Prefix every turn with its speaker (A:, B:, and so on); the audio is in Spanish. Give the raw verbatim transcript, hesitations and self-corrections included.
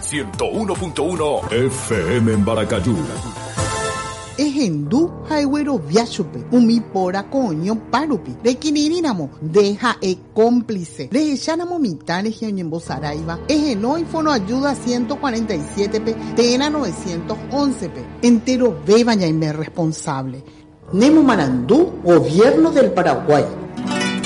A: ciento uno punto uno F M en Baracayú.
B: Ejendu haigüero viachupe, umi pora coño parupi, de quinirinamo, deja e cómplice, de echanamo mitad en Saraiva, ejeno y fono ayuda ciento cuarenta y siete pe, tena novecientos once pe, entero beban ya y me responsable.
C: Nemo Marandú, Gobierno del Paraguay.